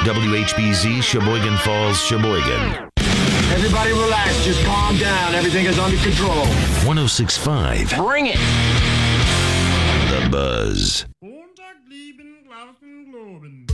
WHBZ, Sheboygan Falls, Sheboygan. Everybody relax, just calm down. Everything is under control. 106.5. Bring it! The Buzz. Montag, lieben, Glauben, Globen.